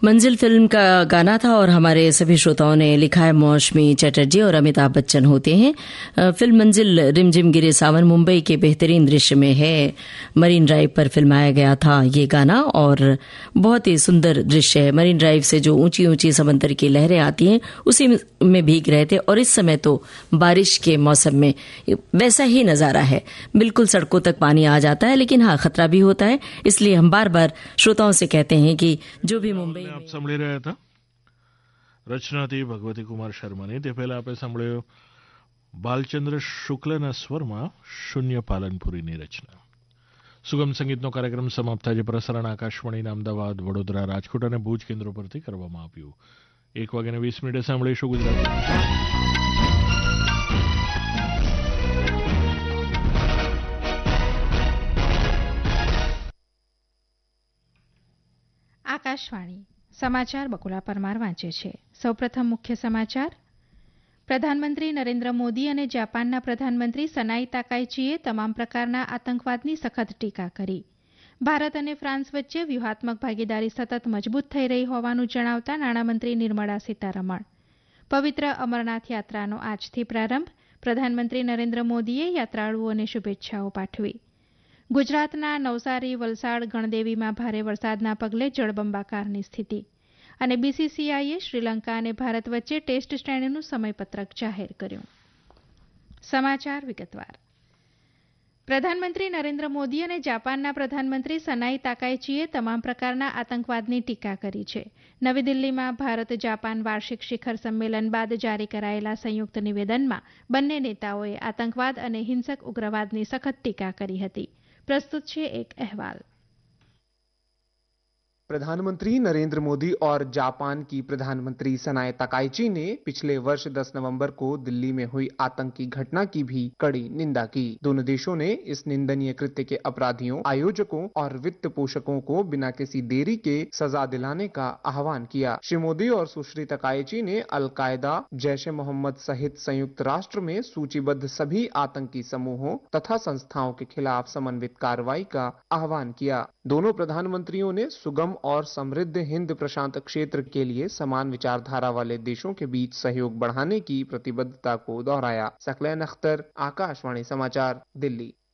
मंजिल फिल्म का गाना था और हमारे सभी श्रोताओं ने लिखा है मौसमी चटर्जी और अमिताभ बच्चन होते हैं। फिल्म मंजिल रिमझिम गिरे सावन मुंबई के बेहतरीन दृश्य में है। मरीन ड्राइव पर फिल्माया गया था ये गाना और बहुत ही सुंदर दृश्य है। मरीन ड्राइव से जो ऊंची ऊंची समंदर की लहरें आती हैं उसी में भीग रहे थे और इस समय तो बारिश के मौसम में वैसा ही नजारा है। बिल्कुल सड़कों तक पानी आ जाता है, लेकिन हाँ खतरा भी होता है। इसलिए हम बार बार श्रोताओं से कहते हैं कि जो भी मुंबई આપ સાંભળી રહ્યા હતા રચનાથી ભગવતી કુમાર શર્માની. તે પહેલા આપણે સાંભળ્યો બાલચંદ્ર શુક્લના સ્વરમાં શૂન્ય પાલનપુરીની રચના. સુગમ સંગીતનો કાર્યક્રમ સમાપ્ત થાય છે. પ્રસારણ આકાશવાણીના અમદાવાદ, વડોદરા, રાજકોટ અને ભુજ કેન્દ્રો પરથી કરવામાં આવ્યું. 1:20 સાંભળીશું ગુજરાતી. આકાશવાણી સમાચાર બકુલા પરમાર વાંચે છે. સૌપ્રથમ મુખ્ય સમાચાર. પ્રધાનમંત્રી નરેન્દ્ર મોદી અને જાપાનના પ્રધાનમંત્રી સનાઈ તાકાઈચીએ તમામ પ્રકારના આતંકવાદની સખત ટીકા કરી. ભારત અને ફ્રાન્સ વચ્ચે વ્યૂહાત્મક ભાગીદારી સતત મજબૂત થઈ રહી હોવાનું જણાવતા નાણામંત્રી નિર્મળા સીતારમણ. પવિત્ર અમરનાથ યાત્રાનો આજથી પ્રારંભ. પ્રધાનમંત્રી નરેન્દ્ર મોદીએ યાત્રાળુઓને શુભેચ્છાઓ પાઠવી. ગુજરાતના નવસારી, વલસાડ, ગણદેવીમાં ભારે વરસાદના પગલે જળબંબાકારની સ્થિતિ. અને બીસીસીઆઈએ શ્રીલંકા અને ભારત વચ્ચે ટેસ્ટ શ્રેણીનું સમયપત્રક જાહેર કર્યું. સમાચાર વિગતવાર. પ્રધાનમંત્રી નરેન્દ્ર મોદી અને જાપાનના પ્રધાનમંત્રી સનાઈ તાકાઈચીએ તમામ પ્રકારના આતંકવાદની ટીકા કરી છે. નવી દિલ્હીમાં ભારત જાપાન વાર્ષિક શિખર સંમેલન બાદ જારી કરાયેલા સંયુક્ત નિવેદનમાં બંને નેતાઓએ આતંકવાદ અને હિંસક ઉગ્રવાદની સખત ટીકા કરી હતી. प्रस्तुत છે एक अहवाल. प्रधानमंत्री नरेंद्र मोदी और जापान की प्रधानमंत्री सनाए ताकाइची ने पिछले वर्ष 10 नवंबर को दिल्ली में हुई आतंकी घटना की भी कड़ी निंदा की. दोनों देशों ने इस निंदनीय कृत्य के अपराधियों, आयोजकों और वित्त पोषकों को बिना किसी देरी के सजा दिलाने का आह्वान किया. श्री मोदी और सुश्री ताकाइची ने अलकायदा, जैश ए मोहम्मद सहित संयुक्त राष्ट्र में सूचीबद्ध सभी आतंकी समूहों तथा संस्थाओं के खिलाफ समन्वित कार्रवाई का आह्वान किया. दोनों प्रधानमंत्रियों ने सुगम और समृद्ध हिंद प्रशांत क्षेत्र के लिए समान विचारधारा वाले देशों के बीच सहयोग बढ़ाने की प्रतिबद्धता को दोहराया. सकलैन अख्तर, आकाशवाणी समाचार, दिल्ली.